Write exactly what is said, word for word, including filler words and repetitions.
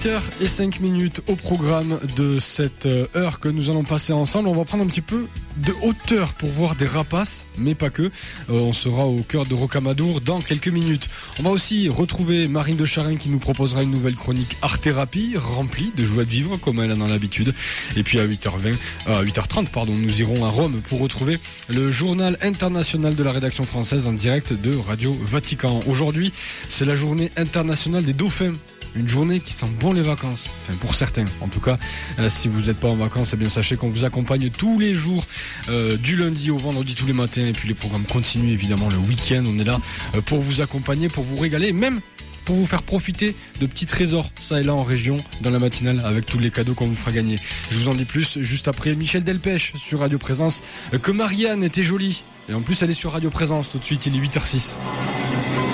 huit heures cinq au programme de cette heure que nous allons passer ensemble. On va prendre un petit peu de hauteur pour voir des rapaces, mais pas que. Euh, on sera au cœur de Rocamadour dans quelques minutes. On va aussi retrouver Marine de Charin qui nous proposera une nouvelle chronique art-thérapie remplie de joie de vivre comme elle en a l'habitude. Et puis à huit heures vingt, euh, à huit heures trente pardon, nous irons à Rome pour retrouver le journal international de la rédaction française en direct de Radio Vatican. Aujourd'hui, c'est la journée internationale des dauphins. Une journée qui sent bon les vacances, enfin pour certains. En tout cas, euh, si vous n'êtes pas en vacances, eh bien sachez qu'on vous accompagne tous les jours, euh, du lundi au vendredi, tous les matins. Et puis les programmes continuent évidemment le week-end. On est là euh, pour vous accompagner, pour vous régaler, même pour vous faire profiter de petits trésors, ça et là en région, dans la matinale, avec tous les cadeaux qu'on vous fera gagner. Je vous en dis plus juste après Michel Delpech sur Radio Présence, euh, que Marianne était jolie. Et en plus, elle est sur Radio Présence tout de suite, il est huit heures six.